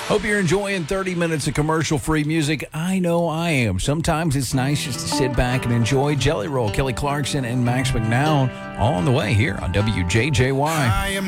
Hope you're enjoying 30 minutes of commercial-free music. I know I am. Sometimes it's nice just to sit back and enjoy Jelly Roll, Kelly Clarkson, and Max McNown all on the way here on WJJY.